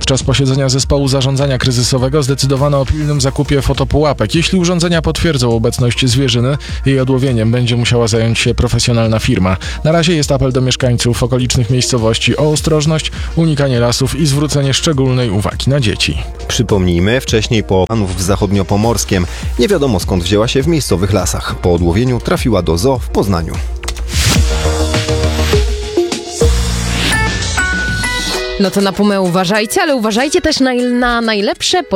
Podczas posiedzenia zespołu zarządzania kryzysowego zdecydowano o pilnym zakupie fotopułapek. Jeśli urządzenia potwierdzą obecność zwierzyny, jej odłowieniem będzie musiała zająć się profesjonalna firma. Na razie jest apel do mieszkańców okolicznych miejscowości o ostrożność, unikanie lasów i zwrócenie szczególnej uwagi na dzieci. Przypomnijmy, wcześniej po panów w zachodniopomorskiem. Nie wiadomo skąd wzięła się w miejscowych lasach. Po odłowieniu trafiła do zoo w Poznaniu. No to na pumę uważajcie, ale uważajcie też na najlepsze